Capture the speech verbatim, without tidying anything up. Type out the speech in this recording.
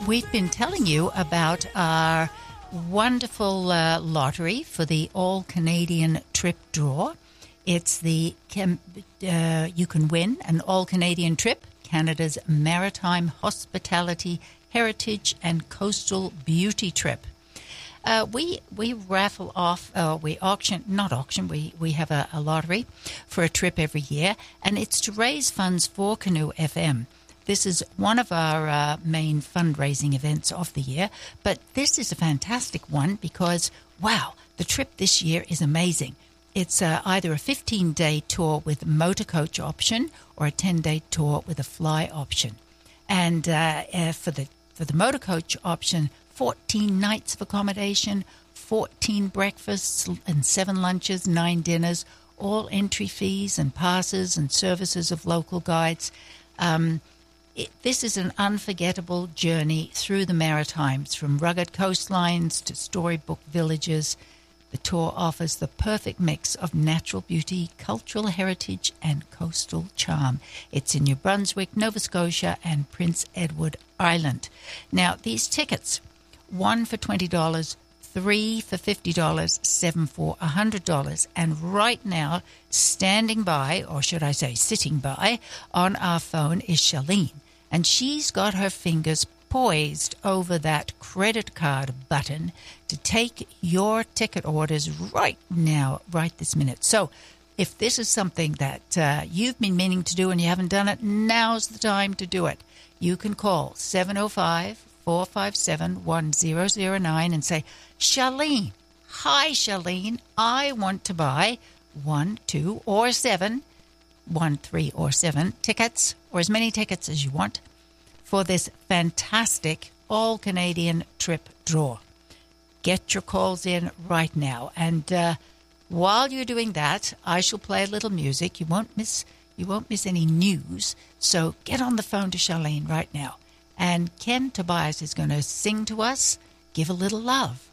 we've been telling you about our wonderful uh, lottery for the All-Canadian Trip Draw. It's the, uh, you can win an All-Canadian Trip, Canada's maritime hospitality, heritage, and coastal beauty trip. Uh, we we raffle off, uh, we auction, not auction, we, we have a, a lottery for a trip every year, and it's to raise funds for Canoe F M. This is one of our uh, main fundraising events of the year, but this is a fantastic one because, wow, the trip this year is amazing. It's uh, either a fifteen-day tour with a motor coach option or a ten-day tour with a fly option. And uh, uh, for the for the motor coach option, fourteen nights of accommodation, fourteen breakfasts and seven lunches, nine dinners, all entry fees and passes and services of local guides. Um, it, this is an unforgettable journey through the Maritimes, from rugged coastlines to storybook villages. The tour offers the perfect mix of natural beauty, cultural heritage, and coastal charm. It's in New Brunswick, Nova Scotia, and Prince Edward Island. Now, these tickets, one for twenty dollars, three for fifty dollars, seven for one hundred dollars. And right now, standing by, or should I say sitting by, on our phone is Charlene. And she's got her fingers poised over that credit card button to take your ticket orders right now, right this minute. So if this is something that uh, you've been meaning to do and you haven't done it, now's the time to do it. You can call seven oh five, four five seven, one zero zero nine and say, Charlene, hi Charlene, I want to buy one, two, or seven, one, three, or seven tickets, or as many tickets as you want, for this fantastic all-Canadian trip draw. Get your calls in right now. And uh, while you're doing that, I shall play a little music. You won't miss you won't miss any news. So get on the phone to Charlene right now. And Ken Tobias is going to sing to us, Give a Little Love.